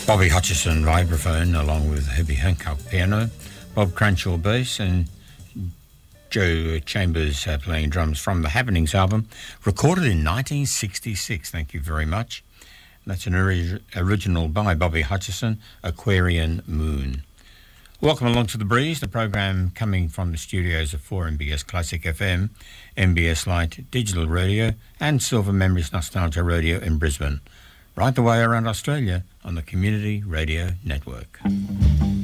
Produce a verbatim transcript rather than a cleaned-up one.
Bobby Hutcherson vibraphone along with Herbie Hancock piano, Bob Cranshaw bass and Joe Chambers uh, playing drums from the Happenings album, recorded in nineteen sixty-six. Thank you very much. That's an ori- original by Bobby Hutcherson, Aquarian Moon. Welcome along to The Breeze, the program coming from the studios of four M B S Classic F M, M B S Light Digital Radio and Silver Memories Nostalgia Radio in Brisbane, right the way around Australia on the Community Radio Network.